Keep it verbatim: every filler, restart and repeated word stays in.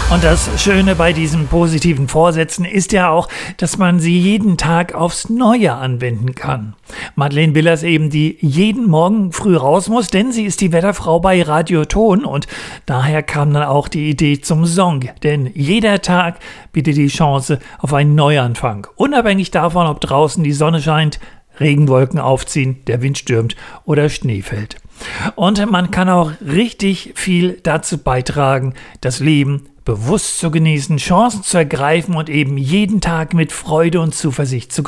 Und das Schöne bei diesen positiven Vorsätzen ist ja auch, dass man sie jeden Tag aufs Neue anwenden kann. Madeleine Willers eben, die jeden Morgen früh raus muss, denn sie ist die Wetterfrau bei Radio Ton und daher kam dann auch die Idee zum Song. Denn jeder Tag bietet die Chance auf einen Neuanfang. Unabhängig davon, ob draußen die Sonne scheint, Regenwolken aufziehen, der Wind stürmt oder Schnee fällt. Und man kann auch richtig viel dazu beitragen, das Leben bewusst zu genießen, Chancen zu ergreifen und eben jeden Tag mit Freude und Zuversicht zu gestalten.